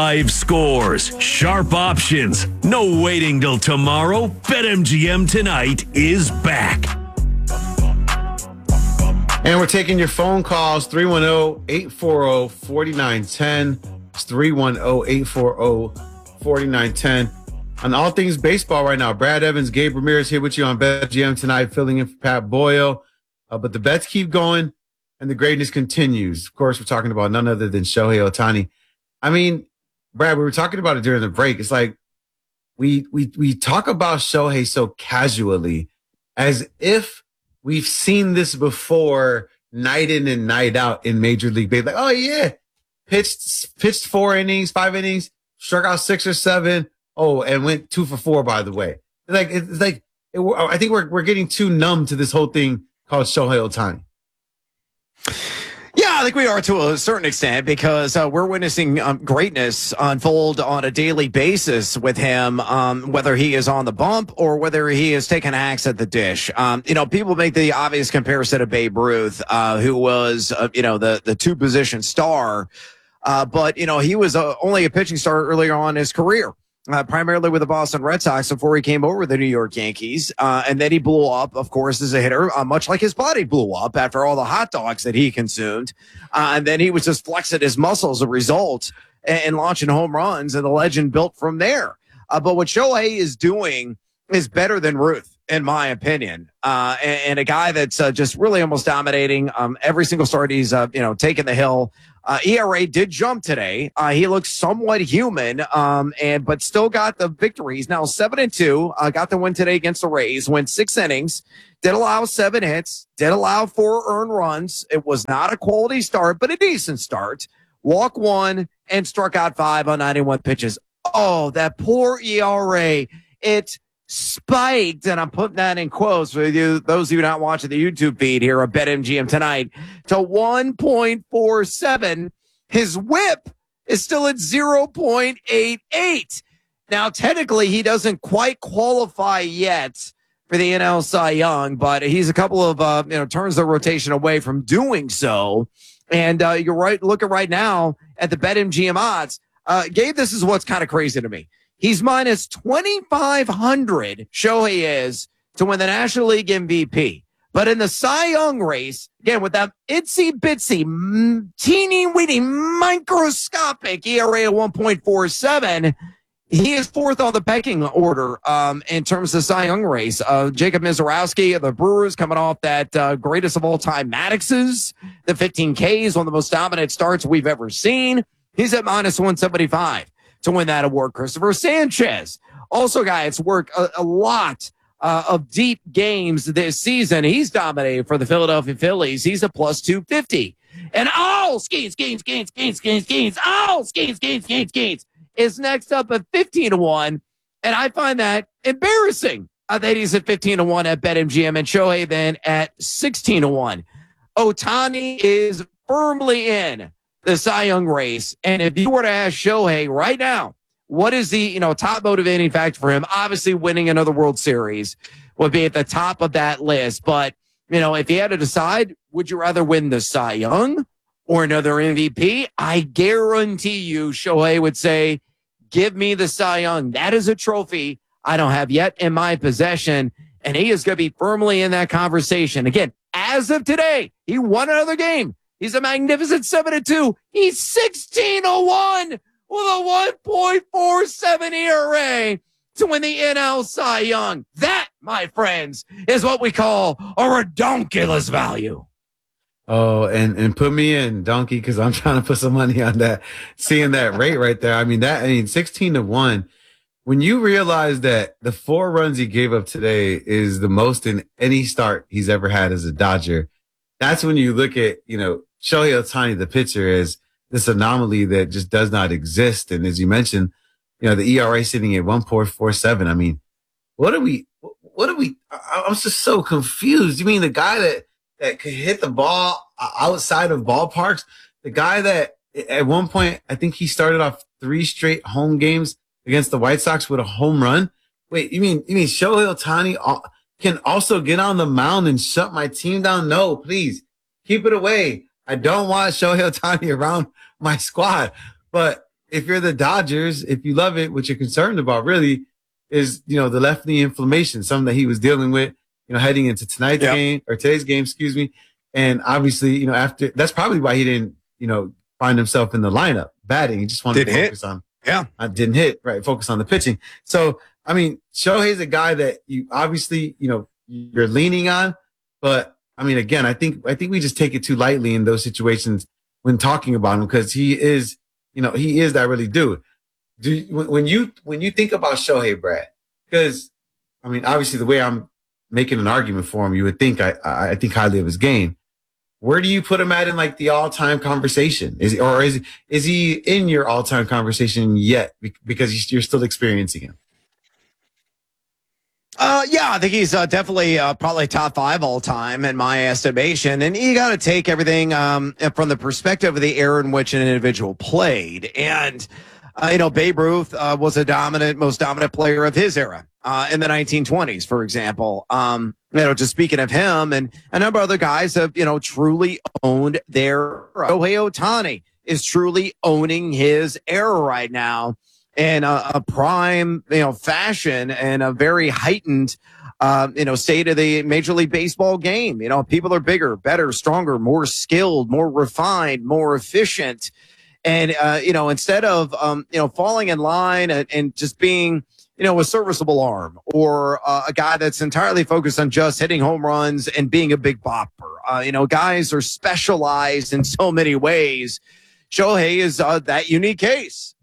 Live scores, sharp options, no waiting till tomorrow. BetMGM tonight is back. And we're taking your phone calls, 310-840-4910. It's 310-840-4910. On all things baseball right now, Brad Evans, Gabe Ramirez here with you on BetMGM tonight, filling in for Pat Boyle. But the bets keep going, and the greatness continues. Of course, we're talking about none other than Shohei Ohtani. I mean, Brad, we were talking about it during the break. It's like we talk about Shohei so casually, as if we've seen this before, night in and night out in Major League Baseball. Like, oh yeah, pitched 4 innings, 5 innings, struck out 6 or 7. Oh, and went 2 for 4. By the way, I think we're getting too numb to this whole thing called Shohei Ohtani. Yeah, I think we are to a certain extent because we're witnessing greatness unfold on a daily basis with him, whether he is on the bump or whether he is taking hacks at the dish. People make the obvious comparison to Babe Ruth, who was, the 2-position star. But he was only a pitching star earlier on in his career. Primarily with the Boston Red Sox before he came over to the New York Yankees. And then he blew up, of course, as a hitter, much like his body blew up after all the hot dogs that he consumed. And then he was just flexing his muscles as a result and launching home runs, and the legend built from there. But what Shohei is doing is better than Ruth, in my opinion. And a guy that's just really almost dominating every single start he's, taking the hill. ERA did jump today. He looks somewhat human, but still got the victory. He's now 7-2. Got the win today against the Rays. Went 6 innings. Did allow 7 hits. Did allow 4 earned runs. It was not a quality start, but a decent start. Walk 1 and struck out 5 on 91 pitches. Oh, that poor ERA. It spiked, and I'm putting that in quotes for you, those of you not watching the YouTube feed here at BetMGM tonight, to 1.47. His whip is still at 0.88. Now, technically, he doesn't quite qualify yet for the NL Cy Young, but he's a couple of turns the rotation away from doing so. And you're right. Looking right now at the BetMGM odds, Gabe, this is what's kind of crazy to me. He's minus 2,500, Shohei is, to win the National League MVP. But in the Cy Young race, again, with that itsy-bitsy, teeny-weeny, microscopic ERA of 1.47, he is 4th on the pecking order in terms of the Cy Young race. Jacob Misiorowski of the Brewers coming off that greatest of all-time Maddox's, the 15Ks, one of the most dominant starts we've ever seen. He's at minus 175. To win that award. Christopher Sanchez, also guy that's worked a lot of deep games this season. He's dominated for the Philadelphia Phillies. He's a plus 250. And Skeens is next up at 15-1. And I find that embarrassing that he's at 15-1 at BetMGM, and Shohei then at 16-1. Ohtani is firmly in the Cy Young race. And if you were to ask Shohei right now, what is the, top motivating factor for him? Obviously winning another World Series would be at the top of that list. But, if he had to decide, would you rather win the Cy Young or another MVP? I guarantee you Shohei would say, give me the Cy Young. That is a trophy I don't have yet in my possession. And he is going to be firmly in that conversation. Again, as of today, he won another game. He's a magnificent 7-2. He's 16-1 with a 1.47 ERA to win the NL Cy Young. That, my friends, is what we call a redonkulous value. Oh, and put me in, Donkey, because I'm trying to put some money on that. Seeing that rate right there. 16-1. When you realize that the 4 runs he gave up today is the most in any start he's ever had as a Dodger, that's when you look at, Shohei Ohtani, the pitcher, as this anomaly that just does not exist. And as you mentioned, the ERA sitting at 1.47. What are we, I'm just so confused. You mean the guy that could hit the ball outside of ballparks, the guy that at one point, I think he started off 3 straight home games against the White Sox with a home run? Wait, you mean Shohei Ohtani can also get on the mound and shut my team down? No, please keep it away. I don't want Shohei Ohtani around my squad. But if you're the Dodgers, if you love it, what you're concerned about really is, the left knee inflammation, something that he was dealing with, heading into tonight's game or today's game, excuse me. And obviously, after that's probably why he didn't, find himself in the lineup batting. He just wanted to focus on, didn't hit, right? Focus on the pitching. So, I mean, Shohei's a guy that you obviously, you're leaning on, but I mean, again, I think we just take it too lightly in those situations when talking about him because he is that really dude. When you think about Shohei, Brad, because I mean, obviously the way I'm making an argument for him, you would think I think highly of his game. Where do you put him at in like the all-time conversation? Is he in your all-time conversation yet? Because you're still experiencing him. Yeah, I think he's definitely probably top 5 all time in my estimation. And you got to take everything from the perspective of the era in which an individual played. And, Babe Ruth was most dominant player of his era in the 1920s, for example. Just speaking of him and a number of other guys have, truly owned their Shohei Ohtani is truly owning his era right now. In a prime, fashion and a very heightened, state of the Major League Baseball game. People are bigger, better, stronger, more skilled, more refined, more efficient. And, instead of, falling in line and just being, a serviceable arm or a guy that's entirely focused on just hitting home runs and being a big bopper. Guys are specialized in so many ways. Shohei is that unique case,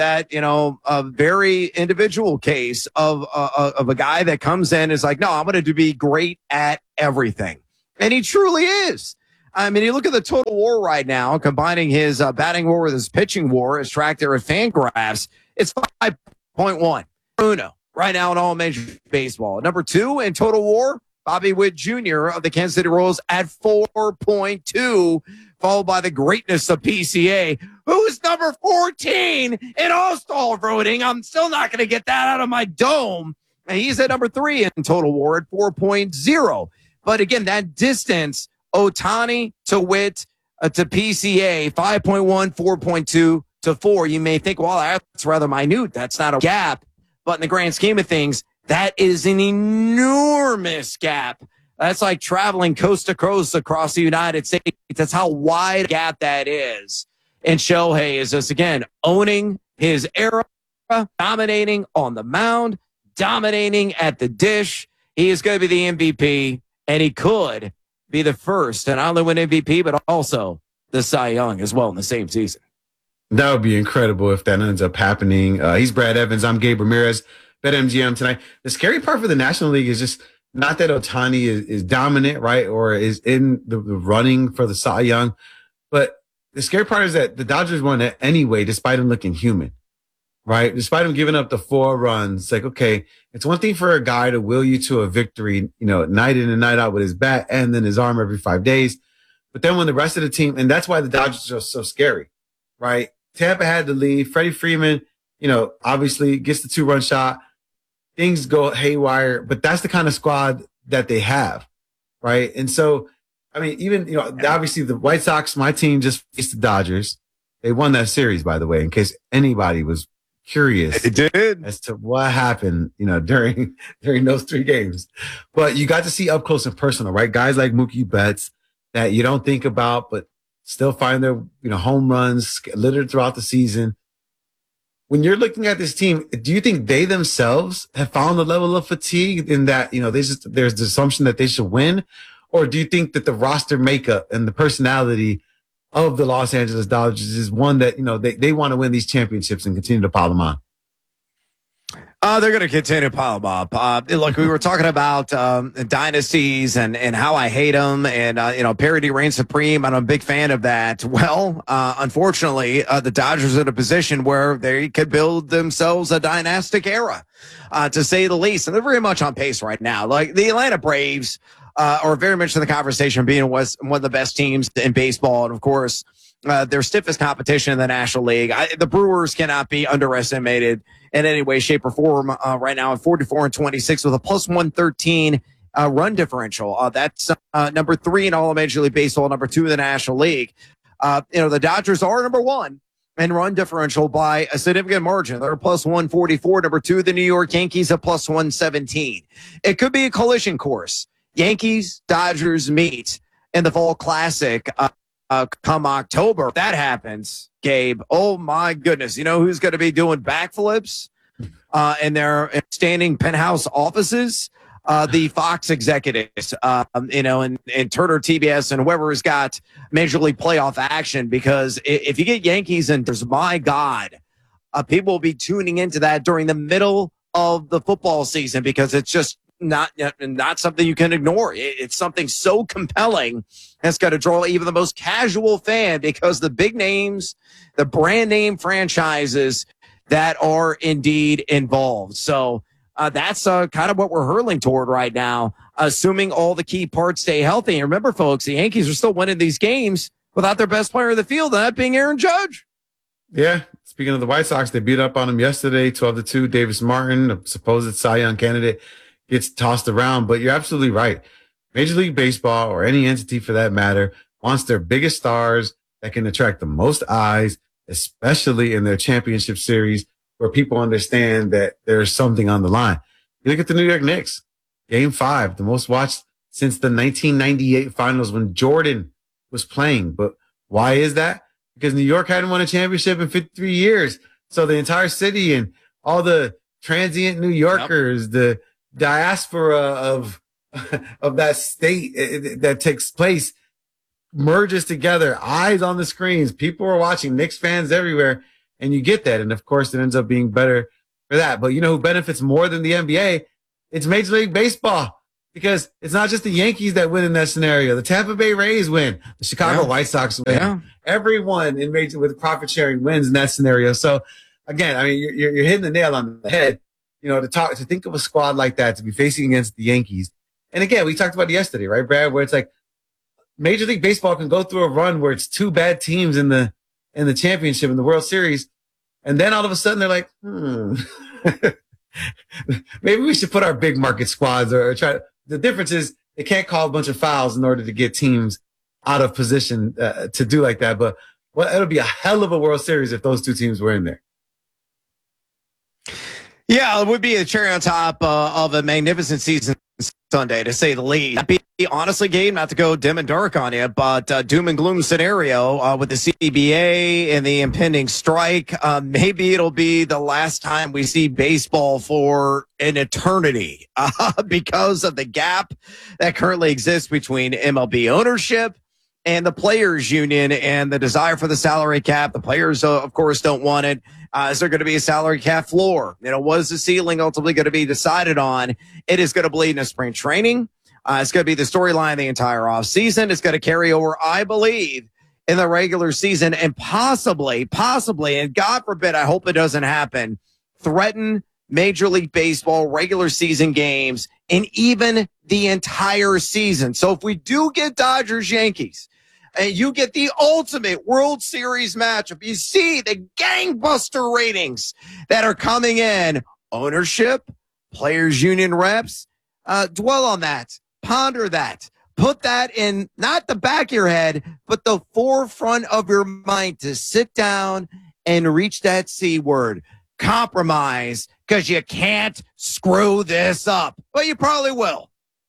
a very individual case of a guy that comes in is like, no, I'm going to be great at everything. And he truly is. I mean, you look at the total WAR right now, combining his batting WAR with his pitching WAR, as tracked there at Fangraphs, it's 5.1. Uno, right now in all Major Baseball. Number 2 in total WAR, Bobby Witt Jr. of the Kansas City Royals at 4.2. Followed by the greatness of PCA, who is number 14 in All-Star voting. I'm still not going to get that out of my dome. And he's at number 3 in total WAR at 4.0. But again, that distance, Ohtani to Witt to PCA, 5.1, 4.2 to 4. You may think, well, that's rather minute. That's not a gap. But in the grand scheme of things, that is an enormous gap. That's like traveling coast to coast across the United States. That's how wide a gap that is. And Shohei is just, again, owning his era, dominating on the mound, dominating at the dish. He is going to be the MVP, and he could be the first to not only win MVP, but also the Cy Young as well in the same season. That would be incredible if that ends up happening. He's Brad Evans. I'm Gabe Ramirez. BetMGM tonight. The scary part for the National League is just not that Ohtani is dominant, right, or is in the running for the Cy Young, but the scary part is that the Dodgers won it anyway, despite him looking human, right? Despite him giving up the 4 runs, it's like, okay, it's one thing for a guy to will you to a victory, night in and night out with his bat and then his arm every 5 days. But then when the rest of the team, and that's why the Dodgers are so scary, right? Tampa had the lead. Freddie Freeman, obviously gets the 2-run shot. Things go haywire, but that's the kind of squad that they have, right? And so, I mean, even, obviously the White Sox, my team just faced the Dodgers. They won that series, by the way, in case anybody was curious as to what happened, during those 3 games. But you got to see up close and personal, right? Guys like Mookie Betts that you don't think about, but still find their, home runs littered throughout the season. When you're looking at this team, do you think they themselves have found the level of fatigue in that, there's the assumption that they should win? Or do you think that the roster makeup and the personality of the Los Angeles Dodgers is one that, they want to win these championships and continue to pile them on? They're going to continue to pile them up. Look, we were talking about dynasties and how I hate them, and parity reigns supreme. I'm a big fan of that. Well, unfortunately, the Dodgers are in a position where they could build themselves a dynastic era, to say the least, and they're very much on pace right now. Like the Atlanta Braves are very much in the conversation, being one of the best teams in baseball, and of course, their stiffest competition in the National League. The Brewers cannot be underestimated in any way, shape, or form right now at 44-26 with a plus 113 run differential. That's number 3 in all of Major League Baseball, number 2 in the National League. The Dodgers are number 1 and run differential by a significant margin. They're plus 144. Number 2, the New York Yankees at plus 117. It could be a collision course. Yankees, Dodgers meet in the Fall Classic come October. If that happens, Gabe, oh my goodness. You know who's going to be doing backflips in their standing penthouse offices? The Fox executives, and Turner, TBS, and whoever has got Major League playoff action. Because if you get Yankees and there's, my God, people will be tuning into that during the middle of the football season because it's just not something you can ignore. It's something so compelling that's got to draw even the most casual fan because the big names, the brand name franchises that are indeed involved. So that's kind of what we're hurling toward right now, assuming all the key parts stay healthy. And remember, folks, the Yankees are still winning these games without their best player in the field, and that being Aaron Judge. Yeah. Speaking of the White Sox, they beat up on them yesterday, 12-2. Davis Martin, a supposed Cy Young candidate, gets tossed around. But you're absolutely right. Major League Baseball, or any entity for that matter, wants their biggest stars that can attract the most eyes, especially in their championship series, where people understand that there's something on the line. You look at the New York Knicks, Game 5, the most watched since the 1998 finals when Jordan was playing. But why is that? Because New York hadn't won a championship in 53 years. So the entire city and all the transient New Yorkers, the diaspora of that state that takes place merges together, eyes on the screens. People are watching, Knicks fans everywhere. And you get that. And of course, it ends up being better for that. But you know who benefits more than the NBA? It's Major League Baseball, because it's not just the Yankees that win in that scenario. The Tampa Bay Rays win. The Chicago White Sox win. Yeah. Everyone in major with profit sharing wins in that scenario. So again, I mean, you're hitting the nail on the head, to think of a squad like that to be facing against the Yankees. And again, we talked about it yesterday, right, Brad, where it's like Major League Baseball can go through a run where it's two bad teams in the championship, in the World Series. And then all of a sudden they're like, maybe we should put our big market squads or try. The difference is they can't call a bunch of fouls in order to get teams out of position to do like that. But it'll be a hell of a World Series if those two teams were in there. Yeah, it would be a cherry on top of a magnificent season Sunday, to say the least. Honestly, Gabe, not to go dim and dark on you, but doom and gloom scenario with the CBA and the impending strike. Maybe it'll be the last time we see baseball for an eternity because of the gap that currently exists between MLB ownership and the players union and the desire for the salary cap. The players, of course, don't want it. Is there going to be a salary cap floor? What is the ceiling ultimately going to be decided on? It is going to bleed into spring training. It's going to be the storyline the entire offseason. It's going to carry over, I believe, in the regular season, and possibly, and God forbid, I hope it doesn't happen, threaten Major League Baseball regular season games and even the entire season. So if we do get Dodgers-Yankees, and you get the ultimate World Series matchup, you see the gangbuster ratings that are coming in. Ownership, players union reps, dwell on that, ponder that, put that in not the back of your head, but the forefront of your mind to sit down and reach that C word, compromise, because you can't screw this up. But you probably will.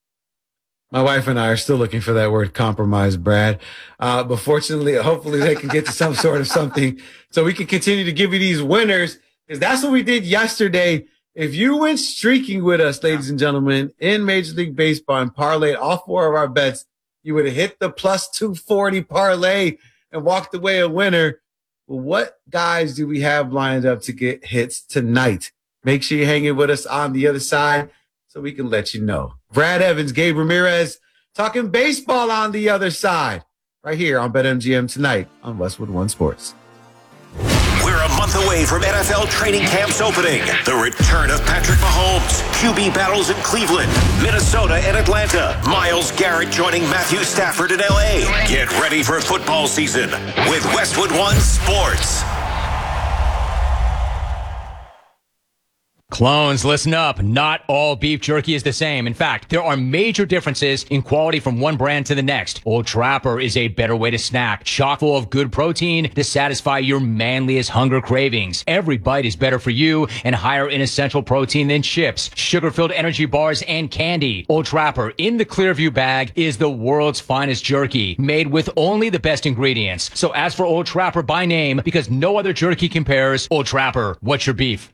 My wife and I are still looking for that word compromise, Brad. But fortunately, hopefully they can get to some sort of something so we can continue to give you these winners, because that's what we did yesterday. If you went streaking with us, ladies and gentlemen, in Major League Baseball and parlayed all four of our bets, you would have hit the plus 240 parlay and walked away a winner. Well, what guys do we have lined up to get hits tonight? Make sure you're hanging with us on the other side so we can let you know. Brad Evans, Gabe Ramirez, talking baseball on the other side, right here on BetMGM tonight on Westwood One Sports. We're a month away from NFL training camps opening. The return of Patrick Mahomes, QB battles in Cleveland, Minnesota, and Atlanta. Myles Garrett joining Matthew Stafford in LA. Get ready for football season with Westwood One Sports. Clones, listen up. Not all beef jerky is the same. In fact, there are major differences in quality from one brand to the next. Old Trapper is a better way to snack, chock full of good protein to satisfy your manliest hunger cravings. Every bite is better for you and higher in essential protein than chips, sugar-filled energy bars, and candy. Old Trapper in the Clearview bag is the world's finest jerky, made with only the best ingredients. So ask for Old Trapper by name because no other jerky compares. Old Trapper, what's your beef?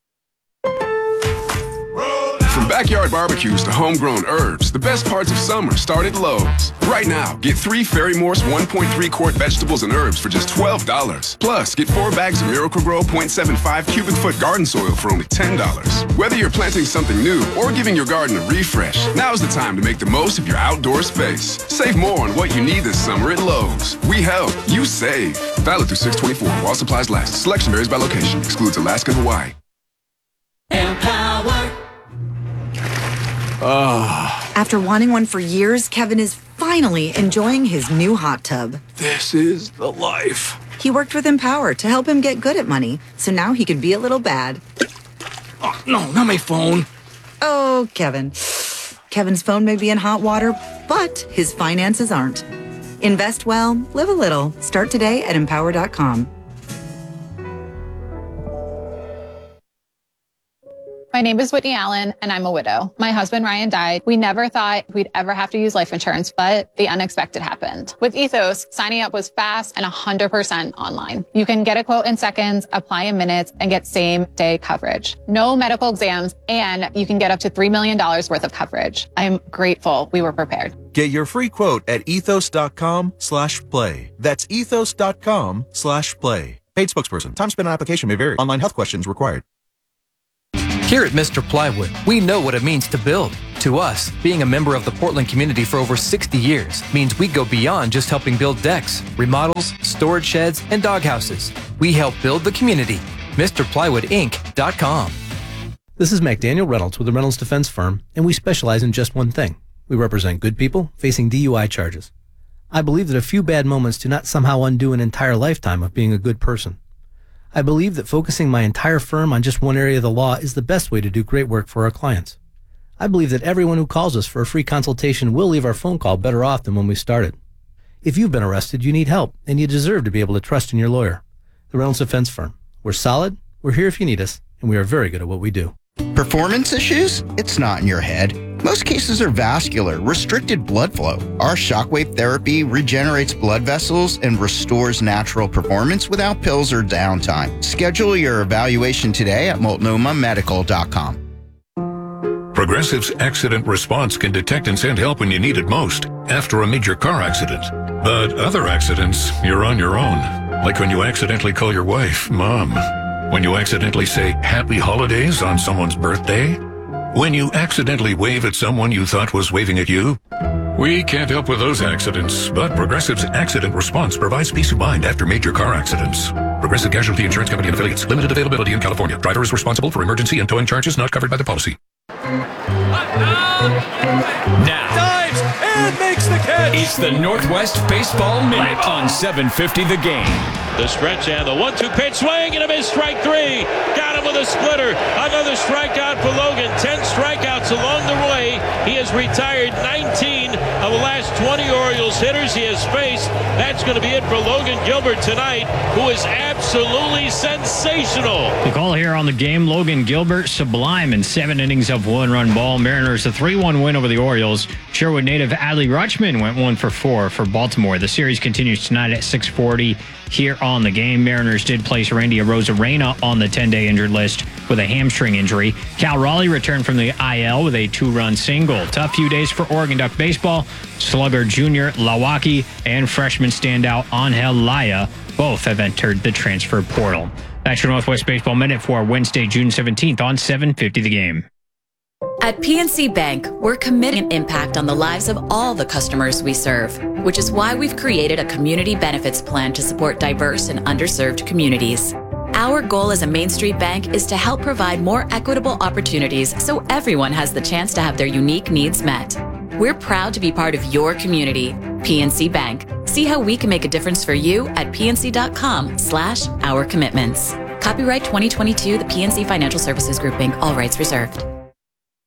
From backyard barbecues to homegrown herbs, the best parts of summer start at Lowe's. Right now, get 3 Ferry-Morse 1.3 quart vegetables and herbs for just $12. Plus, get 4 bags of Miracle-Gro 0.75 cubic foot garden soil for only $10. Whether you're planting something new or giving your garden a refresh, now's the time to make the most of your outdoor space. Save more on what you need this summer at Lowe's. We help, you save. Valid through 6/24 while supplies last. Selection varies by location. Excludes Alaska and Hawaii. Empower. After wanting one for years, Kevin is finally enjoying his new hot tub. This is the life. He worked with Empower to help him get good at money, so now he can be a little bad. Oh, no, not my phone. Oh, Kevin. Kevin's phone may be in hot water, but his finances aren't. Invest well, live a little. Start today at empower.com. My name is Whitney Allen, and I'm a widow. My husband, Ryan, died. We never thought we'd ever have to use life insurance, but the unexpected happened. With Ethos, signing up was fast and 100% online. You can get a quote in seconds, apply in minutes, and get same-day coverage. No medical exams, and you can get up to $3 million worth of coverage. I'm grateful we were prepared. Get your free quote at ethos.com/play. That's ethos.com/play. Paid spokesperson. Time spent on application may vary. Online health questions required. Here at Mr. Plywood, we know what it means to build. To us, being a member of the Portland community for over 60 years means we go beyond just helping build decks, remodels, storage sheds, and doghouses. We help build the community. MrPlywoodInc.com. This is McDaniel Reynolds with the Reynolds Defense Firm, and we specialize in just one thing. We represent good people facing DUI charges. I believe that a few bad moments do not somehow undo an entire lifetime of being a good person. I believe that focusing my entire firm on just one area of the law is the best way to do great work for our clients. I believe that everyone who calls us for a free consultation will leave our phone call better off than when we started. If you've been arrested, you need help, and you deserve to be able to trust in your lawyer. The Reynolds Defense Firm. We're solid, we're here if you need us, and we are very good at what we do. Performance issues? It's not in your head. Most cases are vascular, restricted blood flow. Our shockwave therapy regenerates blood vessels and restores natural performance without pills or downtime. Schedule your evaluation today at multnomamedical.com. Progressive's accident response can detect and send help when you need it most, after a major car accident. But other accidents, you're on your own. Like when you accidentally call your wife Mom. When you accidentally say Happy Holidays on someone's birthday. When you accidentally wave at someone you thought was waving at you. We can't help with those accidents, but Progressive's accident response provides peace of mind after major car accidents. Progressive Casualty Insurance Company and Affiliates. Limited availability in California. Driver is responsible for emergency and towing charges not covered by the policy. Now, dives and makes the catch. It's the Northwest Baseball Minute on 750 The Game. The stretch and the 1-2 pitch swing and a miss, strike 3. Got him with a splitter. Another strikeout for Logan. 10 strikeouts along the way. He has retired 19 of the last 20 Orioles hitters he has faced. That's going to be it for Logan Gilbert tonight, who is absolutely sensational. The call here on The Game, Logan Gilbert, sublime in 7 innings of 1-run ball. Mariners a 3-1 win over the Orioles. Sherwood native Adley Rutschman went 1-for-4 for Baltimore. The series continues tonight at 6:40 here on The Game. Mariners did place Randy Arozarena on the 10-day injured list with a hamstring injury. Cal Raleigh returned from the IL with a 2-run single. Tough few days for Oregon Duck baseball. Slugger Junior Lawaki and freshman standout Angel Laya both have entered the transfer portal. That's your Northwest Baseball Minute for Wednesday, June 17th on 750 The Game. At PNC Bank, we're committing an impact on the lives of all the customers we serve, which is why we've created a community benefits plan to support diverse and underserved communities. Our goal as a Main Street bank is to help provide more equitable opportunities so everyone has the chance to have their unique needs met. We're proud to be part of your community. PNC Bank. See how we can make a difference for you at pnc.com/ourcommitments. Copyright 2022, the PNC Financial Services Group, Inc., all rights reserved.